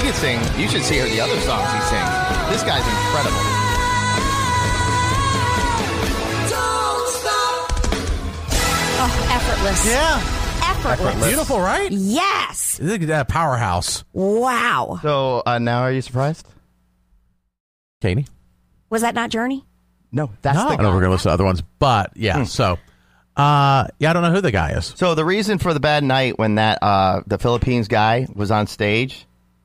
could sing. You should see her the other songs he sings. This guy's incredible. Oh, effortless. Yeah. Effortless. Beautiful, right? Yes. Look at that powerhouse. Wow. So now are you surprised? Katie? Was that not Journey? No, that's I the don't know if we're going to listen to other ones, but yeah. So, I don't know who the guy is. So the reason for the bad night when that the Philippines guy was on stage.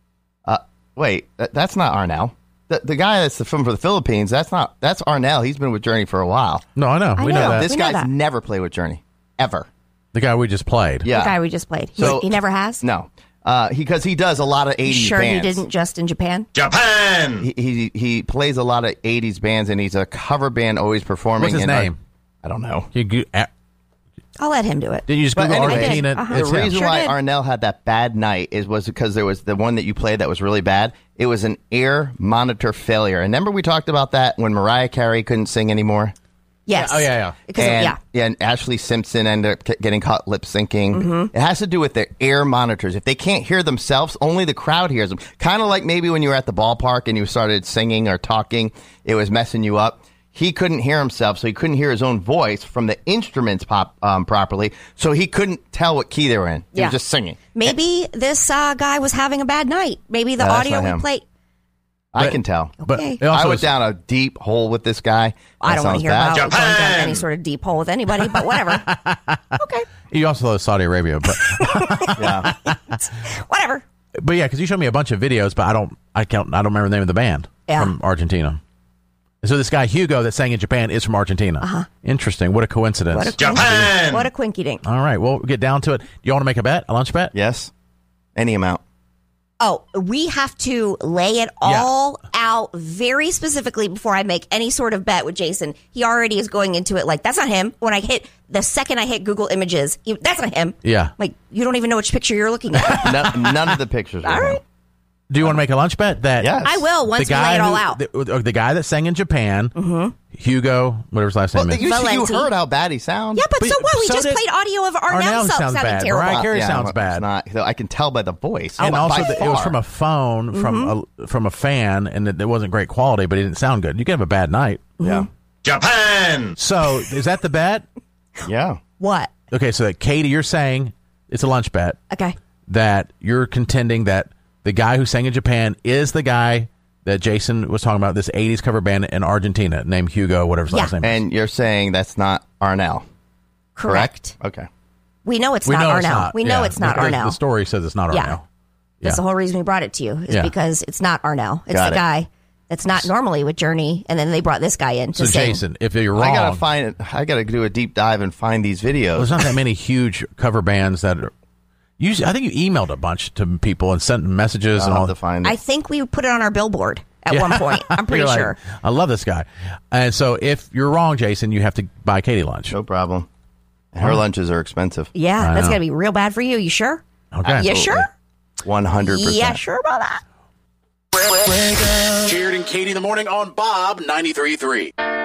Wait, that's not Arnell. The guy that's from for the Philippines. That's Arnell. He's been with Journey for a while. No, I know. We know that. This guy's never played with Journey ever. The guy we just played. Yeah, The guy we just played. So- He never has? No, because he does a lot of 80s Sure bands. he didn't just in Japan? Japan! He plays a lot of 80s bands, and he's a cover band always performing. What's his name? I don't know. I'll let him do it. Did you just But Google anyway, Argentina? Uh-huh. It's The him. reason Sure why did. Arnell had that bad night was because there was the one that you played that was really bad. It was an ear monitor failure. And remember we talked about that when Mariah Carey couldn't sing anymore? Yes. Oh, yeah. Because And Ashley Simpson ended up getting caught lip syncing. Mm-hmm. It has to do with their ear monitors. If they can't hear themselves, only the crowd hears them. Kind of like maybe when you were at the ballpark and you started singing or talking, it was messing you up. He couldn't hear himself, so he couldn't hear his own voice from the instruments properly, so he couldn't tell what key they were in. He was just singing. Maybe this guy was having a bad night. Maybe the No, that's audio not we him. played. I can tell. But Okay. it also I went is- down a deep hole with this guy. I don't want to hear about going down Japan! any sort of deep hole with anybody, but whatever. Okay. You also love Saudi Arabia, but Yeah. Whatever. yeah, because you showed me a bunch of videos, but I don't remember the name of the band from Argentina. So this guy Hugo that sang in Japan is from Argentina. Uh-huh. Interesting. What a coincidence. What a Japan! What a quinky dink. All right, well, we'll get down to it. You want to make a bet? A lunch bet? Yes. Any amount. Oh, we have to lay it all out very specifically before I make any sort of bet with Jason. He already is going into it like, that's not him. When the second I hit Google Images, that's not him. Yeah. Like, you don't even know which picture you're looking at. None of the pictures. All right. Do you want to make a lunch bet? That Yes. I will once we lay it all out. The guy that sang in Japan, Hugo, whatever his last name is. You Valenti. heard how bad he sounds. Yeah, but so what? We so just did- played audio of Arnell Arnell sounds sounding bad. terrible. Mariah Carey sounds it's bad. Not, I can tell by the voice. And by also, it was far. from a phone from a fan, and it wasn't great quality, but it didn't sound good. You could have a bad night. Yeah. Japan! So, is that the bet? Yeah. What? Okay, so that Katie, you're saying it's a lunch bet Okay. that you're contending that the guy who sang in Japan is the guy that Jason was talking about, this 80s cover band in Argentina named Hugo, whatever his last name is. And you're saying that's not Arnell, Correct. Okay. We know it's We not know Arnell. it's not. We know Yeah. it's not The Arnell. story says it's not Yeah. Arnell. That's the whole reason we brought it to you, is Yeah. because it's not Arnell. It's Got the it. guy that's not normally with Journey, and then they brought this guy in to So, sing. Jason, if you're wrong, I gotta do a deep dive and find these videos. there's not that many huge cover bands that are. I think you emailed a bunch to people and sent messages and I'll all. have to find it. I think we put it on our billboard at one point. I'm pretty You're like, sure. I love this guy. And so if you're wrong, Jason, you have to buy Katie lunch. No problem. And her lunches are expensive. Yeah, I that's know. going to be real bad for you. You sure? Okay. You sure? 100%. Yeah, sure about that. Jared and Katie in the morning on Bob 93.3.